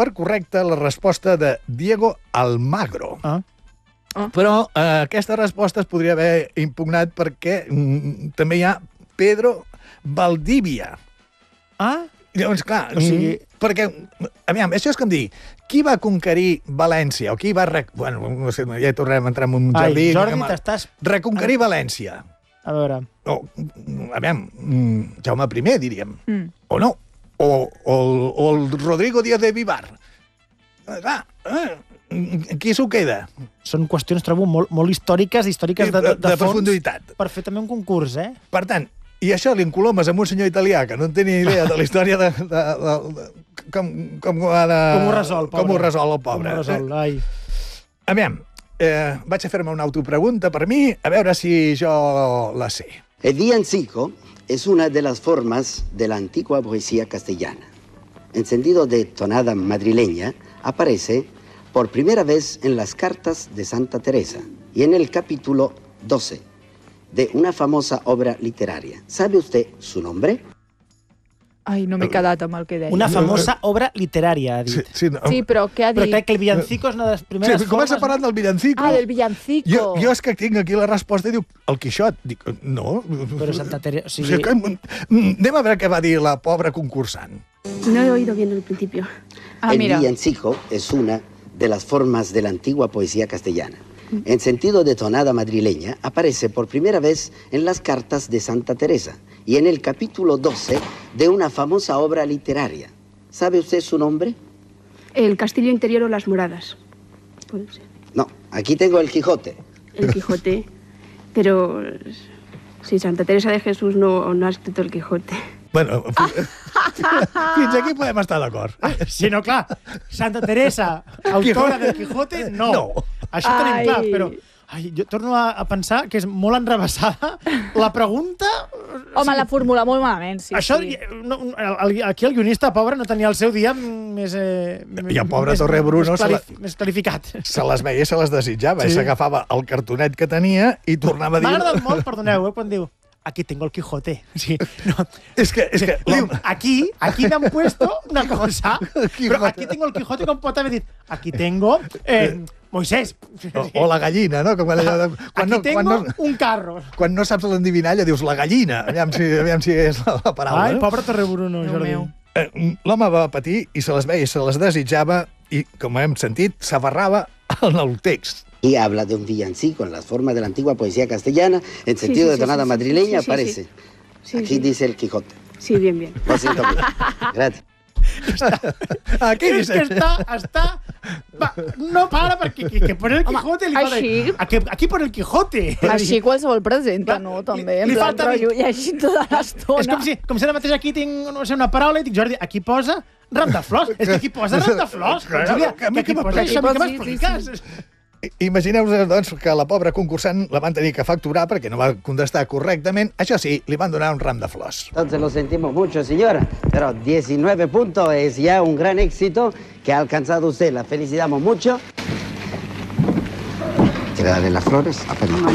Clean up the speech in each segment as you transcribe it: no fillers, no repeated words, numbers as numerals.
per correcta la resposta de Diego Almagro. Però aquesta resposta es podria haver impugnat perquè també hi ha Pedro Valdivia. Llavors, clar, perquè, aviam, això és com dir, qui va conquerir València? O qui va... Bueno, no sé, ja tornarem a entrar en un jardí. Jordi, t'estàs... Reconquerir València. A veure... Aviam, Jaume I, diríem. O no. O el Rodrigo Díaz de Vivar. Clar, qui s'ho queda? Són qüestions, trobo, molt històriques de profunditat. Per fer també un concurs, eh? Per tant, i això l'encolomes amb un senyor italià que no en té ni idea de la història de com ho resol el pobre. Aviam, vaig a fer-me una autopregunta per mi, a veure si jo la sé. El villancico es una de las formas de la antigua poesía castellana. En sentido de tonada madrileña, aparece por primera vez en las cartas de Santa Teresa y en el capítulo 12 de una famosa obra literaria. ¿Sabe usted su nombre? Ai, no m'he quedat amb el que deia. Una famosa obra literària, ha dit. Sí, però què ha dit? Però crec que el villancico és una de les primeres formes... Comença parlant del villancico. Del villancico. Jo és que tinc aquí la resposta i diu el Quixot. Dic, no. Però Santa Teresa... Anem a veure què va dir la pobra concursant. No he oído bien el principio. El villancico es una de las formas de la antigua poesía castellana. En sentido de tonada madrileña, aparece por primera vez en las cartas de Santa Teresa y en el capítulo 12 de una famosa obra literaria. ¿Sabe usted su nombre? El Castillo Interior o las Moradas. Puede ser. No, aquí tengo el Quijote. El Quijote. Pero si Santa Teresa de Jesús no ha escrito el Quijote. Bueno, fins aquí podem estar d'acord. Sí, no, clar. Santa Teresa, autora del Quijote, no. Això ho tenim clar, però... jo torno a pensar que és molt enrevessada. La pregunta... Home, la formula molt malament, sí. Això, aquí el guionista, pobre, no tenia el seu dia més... I el pobre Torre Bruno més clarificat. Se les veia i se les desitjava. I s'agafava el cartonet que tenia i tornava a dir... M'ha agradat molt, perdoneu, quan diu... Aquí tengo el Quijote. Sí, no. Es que aquí me han puesto una cosa, però aquí tengo el Quijote com pot haver dit. Aquí tengo Moisés. O la gallina, no? Aquí tengo un carro. Quan no saps l'endivinalla dius la gallina. Aviam si és la paraula. Ai, pobre Torre Bruno, Jordi. L'home va patir i se les veia i se les desitjava i, com hem sentit, s'aferrava en el text. Y habla de un villancico en las formas de la antigua poesía castellana, en sentido de tonada madrileña, aparece. Aquí dice el Quijote. Sí, bien. Lo siento mucho. Gracias. Aquí dice... És que està... No para, perquè pone el Quijote... Aquí pone el Quijote. Així qualsevol presenta, no? També, en plan rotllo, llegint tota l'estona. És com si ara mateix aquí tinc una paraula i dic, Jordi, aquí posa ram de flors. És que aquí posa ram de flors. Aquí posa això, que m'expliques. Imagineu-vos, doncs, que la pobra concursant la van tenir que facturar perquè no va contestar correctament. Això sí, li van donar un ram de flors. Entonces lo sentimos mucho, señora, pero 19 puntos es ya un gran éxito que ha alcanzado usted. La felicitamos mucho. ¿Quiere darle las flores?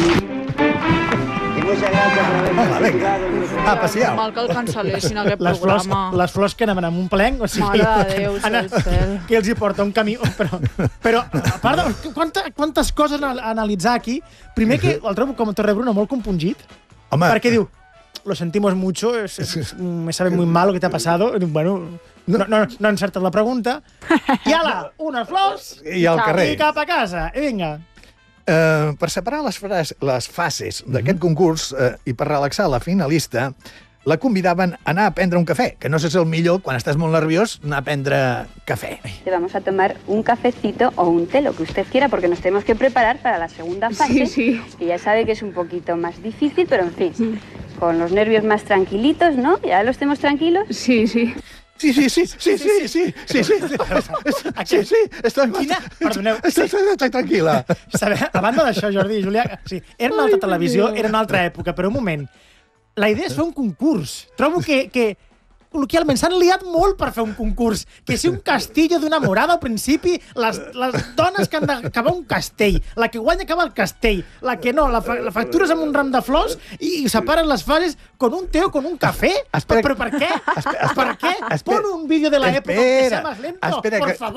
Y muchas gracias por haber participado. Passeau. Mal que el cancel·lessin, aquest programa. Les flors que anaven amb un plenc, o sigui... Mare de Déu, cel. Que els hi porta un camí... Però, a part de... Quantes coses a analitzar aquí. Primer que el trobo com a Torre Bruno molt compungit. Home. Perquè diu, lo sentimos mucho, me sabe muy mal lo que te ha pasado. Bueno, no encertat la pregunta. I ala, unes flors i al carrer. I cap a casa. I vinga. Per separar les fases d'aquest concurs i per relaxar la finalista, la convidaven a anar a prendre un cafè, que no sé si és el millor, quan estàs molt nerviós, anar a prendre cafè. Te vamos a tomar un cafecito o un té, lo que usted quiera, porque nos tenemos que preparar para la segunda fase. Sí. Y ya sabe que es un poquito más difícil, pero en fin, con los nervios más tranquilitos, ¿no? ¿Ya los tenemos tranquilos? Sí. Sí. Estic tranquil·la. A banda d'això, Jordi i Júlia, era una altra televisió, era una altra època, però un moment. La idea és fer un concurs. Trobo que col·loquialment s'han liat molt per fer un concurs. Que si un castillo d'una morada al principi, les dones que han d'acabar un castell, la que guanya acaba el castell, la que no, la factures amb un ram de flors i separen les fases con un té o con un cafè. Però per què? Per què? Pon un vídeo de l'època que sea más lento, por favor.